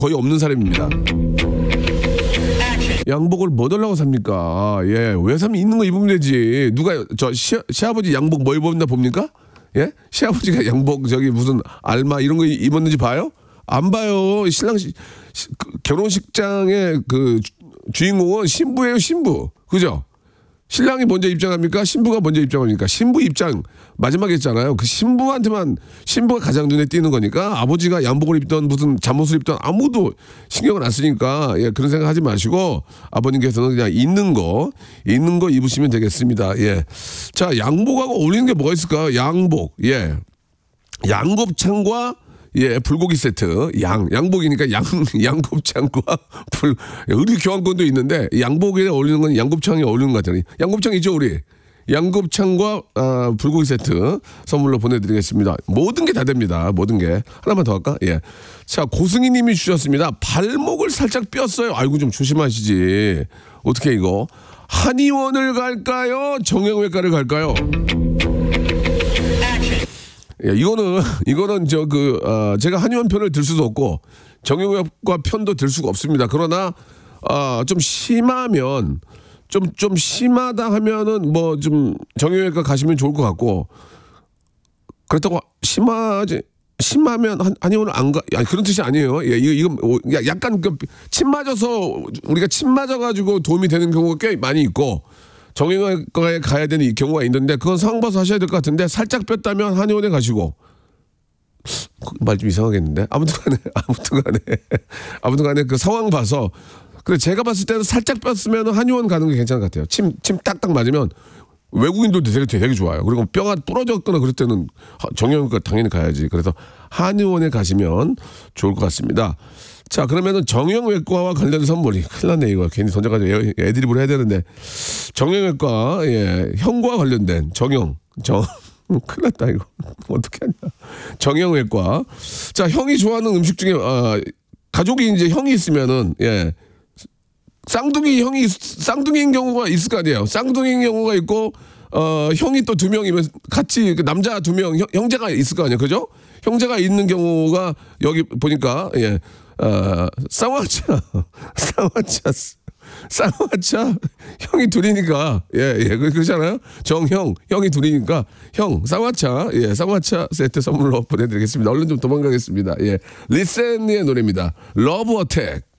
거의 없는 사람입니다. 양복을 뭐 달라고 삽니까? 예, 왜 사면 있는 거 입으면 되지. 누가 저 시아버지 양복 뭐 입었나 봅니까? 예, 시아버지가 양복 저기 무슨 알마 이런 거 입었는지 봐요? 안 봐요. 신랑 결혼식장의 그 주인공은 신부예요, 신부. 그죠? 신랑이 먼저 입장합니까? 신부가 먼저 입장합니까? 신부 입장 마지막에 했잖아요. 그 신부한테만 신부가 가장 눈에 띄는 거니까 아버지가 양복을 입던 무슨 잠옷을 입던 아무도 신경을 안 쓰니까 예, 그런 생각 하지 마시고 아버님께서는 그냥 있는 거 입으시면 되겠습니다. 예. 자, 양복하고 어울리는 게 뭐가 있을까요? 양복. 예. 양곱창과 예, 불고기 세트. 양복이니까 양곱창과 의류 교환권도 있는데, 양복에 어울리는 건 양곱창이 어울리는 것 같아요. 양곱창 있죠, 우리? 양곱창과, 불고기 세트 선물로 보내드리겠습니다. 모든 게 다 됩니다. 모든 게. 하나만 더 할까? 예. 자, 고승희 님이 주셨습니다. 발목을 살짝 삐었어요. 아이고, 좀 조심하시지. 어떻게 이거? 한의원을 갈까요? 정형외과를 갈까요? 예, 이거는 제가 한의원 편을 들 수도 없고 정형외과 편도 들 수가 없습니다. 그러나 좀 심하면 좀 심하다 하면은 뭐 좀 정형외과 가시면 좋을 것 같고, 그렇다고 심하면 한의원을 안 가. 아니, 그런 뜻이 아니에요. 예, 이거 약간 침 맞아서 우리가 침 맞아가지고 도움이 되는 경우가 꽤 많이 있고. 정형외과에 가야 되는 이 경우가 있는데 그건 상황 봐서 하셔야 될 것 같은데, 살짝 뺐다면 한의원에 가시고. 말 좀 이상하겠는데 아무튼간에 그 상황 봐서. 근데 제가 봤을 때는 살짝 뺐으면 한의원 가는 게 괜찮은 것 같아요. 침 딱딱 맞으면 외국인들도 되게 좋아요. 그리고 뼈가 부러졌거나 그럴 때는 정형외과 당연히 가야지. 그래서 한의원에 가시면 좋을 것 같습니다. 자, 그러면은 정형외과와 관련된 선물이 큰일 났네. 이거 괜히 던져가지고 애드립으로 해야 되는데, 정형외과, 예, 형과 관련된 큰일 났다 이거. 어떻게 하냐. 정형외과. 자, 형이 좋아하는 음식 중에 가족이 이제 형이 있으면은, 예, 쌍둥이인 경우가 있을 거 아니에요. 쌍둥이인 경우가 있고 형이 또 2명이면 같이 남자 2명 형제가 있을 거 아니에요. 그죠? 형제가 있는 경우가 여기 보니까 예. 쌍화차 형이 둘이니까 예 그렇잖아요. 정형 형이 둘이니까 형 쌍화차 세트 선물로 보내드리겠습니다. 얼른 좀 도망가겠습니다. 예, 리센의 노래입니다. 러브 어택.